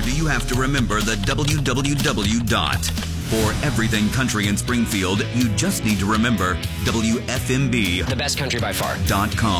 longer do you have to remember the www dot. For everything country in Springfield, you just need to remember WFMB. The best country by far. .com.